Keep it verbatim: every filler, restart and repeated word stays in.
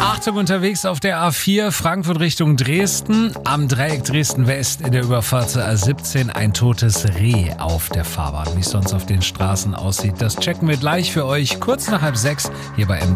Achtung, unterwegs auf der A vier Frankfurt Richtung Dresden. Am Dreieck Dresden-West in der Überfahrt zur A siebzehn ein totes Reh auf der Fahrbahn. Wie es sonst auf den Straßen aussieht, das checken wir gleich für euch kurz nach halb sechs hier bei M D R.